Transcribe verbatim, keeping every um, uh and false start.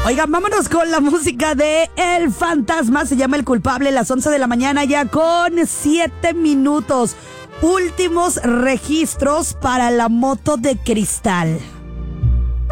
Oigan, vámonos con la música de El Fantasma. Se llama El Culpable, las once de la mañana ya con siete minutos. Últimos registros para la moto de cristal.